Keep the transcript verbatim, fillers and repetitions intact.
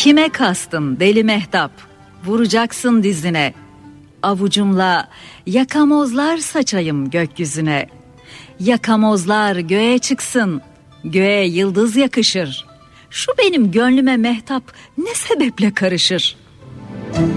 Kime kastın deli mehtap, vuracaksın dizine. Avucumla yakamozlar saçayım gökyüzüne. Yakamozlar göğe çıksın, göğe yıldız yakışır. Şu benim gönlüme mehtap ne sebeple karışır?